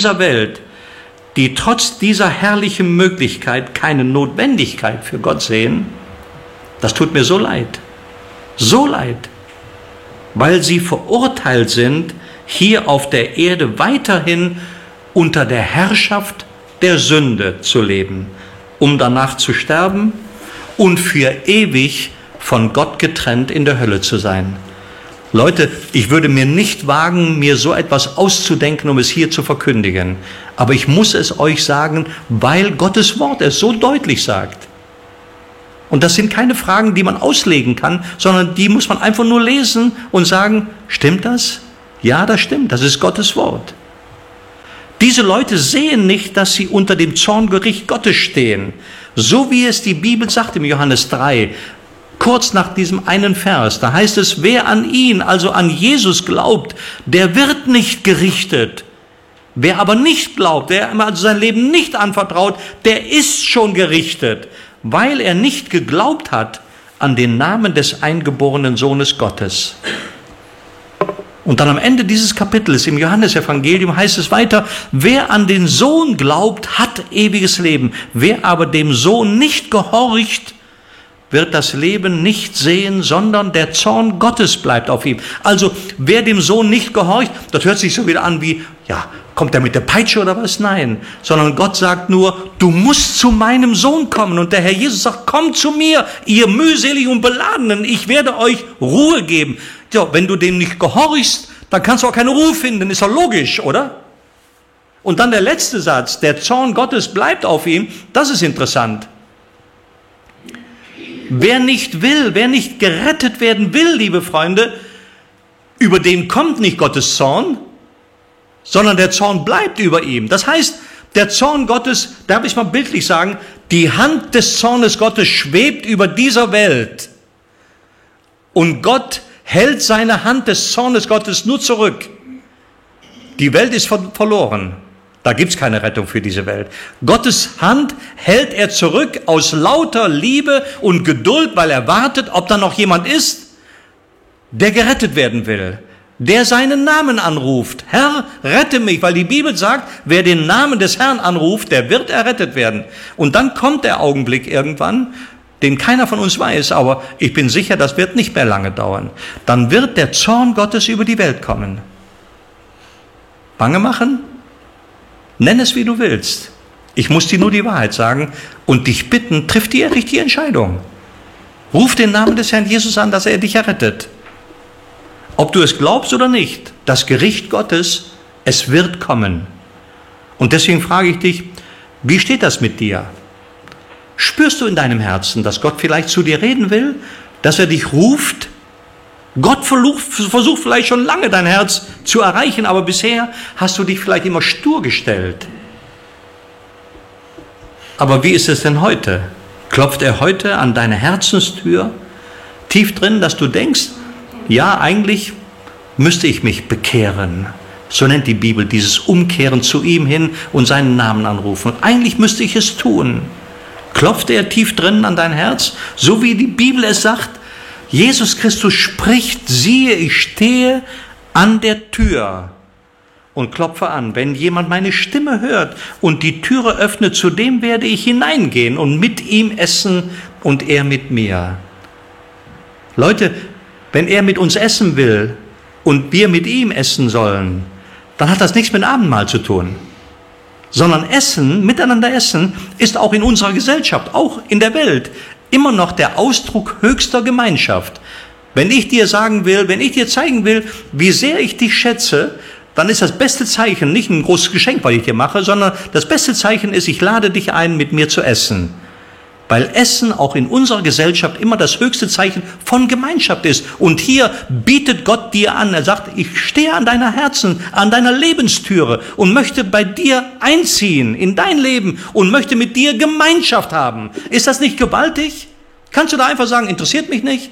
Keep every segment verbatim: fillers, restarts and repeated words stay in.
dieser Welt, die trotz dieser herrlichen Möglichkeit keine Notwendigkeit für Gott sehen, das tut mir so leid, so leid, weil sie verurteilt sind, hier auf der Erde weiterhin unter der Herrschaft der Sünde zu leben, um danach zu sterben und für ewig von Gott getrennt in der Hölle zu sein. Leute, ich würde mir nicht wagen, mir so etwas auszudenken, um es hier zu verkündigen. Aber ich muss es euch sagen, weil Gottes Wort es so deutlich sagt. Und das sind keine Fragen, die man auslegen kann, sondern die muss man einfach nur lesen und sagen, stimmt das? Ja, das stimmt, das ist Gottes Wort. Diese Leute sehen nicht, dass sie unter dem Zorngericht Gottes stehen. So wie es die Bibel sagt im Johannes drei, kurz nach diesem einen Vers, da heißt es, wer an ihn, also an Jesus glaubt, der wird nicht gerichtet. Wer aber nicht glaubt, wer also sein Leben nicht anvertraut, der ist schon gerichtet, weil er nicht geglaubt hat an den Namen des eingeborenen Sohnes Gottes. Und dann am Ende dieses Kapitels im Johannesevangelium heißt es weiter, wer an den Sohn glaubt, hat ewiges Leben. Wer aber dem Sohn nicht gehorcht, wird das Leben nicht sehen, sondern der Zorn Gottes bleibt auf ihm. Also wer dem Sohn nicht gehorcht, das hört sich so wieder an wie, ja, kommt er mit der Peitsche oder was? Nein, sondern Gott sagt nur, du musst zu meinem Sohn kommen. Und der Herr Jesus sagt, kommt zu mir, ihr mühselig und Beladenen, ich werde euch Ruhe geben. Ja, wenn du dem nicht gehorchst, dann kannst du auch keine Ruhe finden, ist doch logisch, oder? Und dann der letzte Satz, der Zorn Gottes bleibt auf ihm, das ist interessant. Wer nicht will, wer nicht gerettet werden will, liebe Freunde, über den kommt nicht Gottes Zorn, sondern der Zorn bleibt über ihm. Das heißt, der Zorn Gottes, darf ich mal bildlich sagen, die Hand des Zornes Gottes schwebt über dieser Welt. Und Gott hält seine Hand des Zornes Gottes nur zurück. Die Welt ist verloren. Da gibt es keine Rettung für diese Welt. Gottes Hand hält er zurück aus lauter Liebe und Geduld, weil er wartet, ob da noch jemand ist, der gerettet werden will, der seinen Namen anruft. Herr, rette mich, weil die Bibel sagt, wer den Namen des Herrn anruft, der wird errettet werden. Und dann kommt der Augenblick irgendwann, den keiner von uns weiß, aber ich bin sicher, das wird nicht mehr lange dauern. Dann wird der Zorn Gottes über die Welt kommen. Bange machen? Nenn es, wie du willst. Ich muss dir nur die Wahrheit sagen und dich bitten, triff die richtige Entscheidung. Ruf den Namen des Herrn Jesus an, dass er dich errettet. Ob du es glaubst oder nicht, das Gericht Gottes, es wird kommen. Und deswegen frage ich dich, wie steht das mit dir? Spürst du in deinem Herzen, dass Gott vielleicht zu dir reden will, dass er dich ruft? Gott versucht vielleicht schon lange dein Herz zu erreichen, aber bisher hast du dich vielleicht immer stur gestellt. Aber wie ist es denn heute? Klopft er heute an deine Herzenstür, tief drin, dass du denkst, ja, eigentlich müsste ich mich bekehren. So nennt die Bibel dieses Umkehren zu ihm hin und seinen Namen anrufen. Eigentlich müsste ich es tun. Klopft er tief drin an dein Herz, so wie die Bibel es sagt? Jesus Christus spricht, siehe, ich stehe an der Tür und klopfe an. Wenn jemand meine Stimme hört und die Türe öffnet, zu dem werde ich hineingehen und mit ihm essen und er mit mir. Leute, wenn er mit uns essen will und wir mit ihm essen sollen, dann hat das nichts mit Abendmahl zu tun. Sondern Essen, miteinander essen, ist auch in unserer Gesellschaft, auch in der Welt, immer noch der Ausdruck höchster Gemeinschaft. Wenn ich dir sagen will, wenn ich dir zeigen will, wie sehr ich dich schätze, dann ist das beste Zeichen nicht ein großes Geschenk, was ich dir mache, sondern das beste Zeichen ist, ich lade dich ein, mit mir zu essen. Weil Essen auch in unserer Gesellschaft immer das höchste Zeichen von Gemeinschaft ist. Und hier bietet Gott dir an, er sagt, ich stehe an deiner Herzen, an deiner Lebenstüre und möchte bei dir einziehen in dein Leben und möchte mit dir Gemeinschaft haben. Ist das nicht gewaltig? Kannst du da einfach sagen, interessiert mich nicht?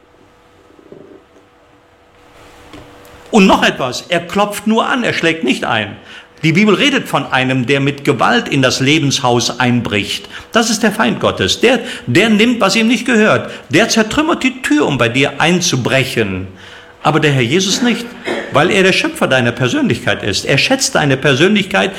Und noch etwas, er klopft nur an, er schlägt nicht ein. Die Bibel redet von einem, der mit Gewalt in das Lebenshaus einbricht. Das ist der Feind Gottes. Der, der nimmt, was ihm nicht gehört. Der zertrümmert die Tür, um bei dir einzubrechen. Aber der Herr Jesus nicht, weil er der Schöpfer deiner Persönlichkeit ist. Er schätzt deine Persönlichkeit